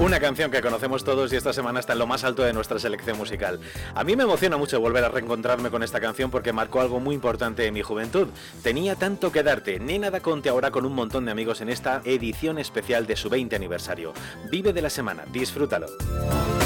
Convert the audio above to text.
Una canción que conocemos todos y esta semana está en lo más alto de nuestra selección musical. A mí me emociona mucho volver a reencontrarme con esta canción porque marcó algo muy importante en mi juventud. Tenía tanto que darte. Nena da Conte ahora con un montón de amigos en esta edición especial de su 20 aniversario. Vive de la semana, disfrútalo.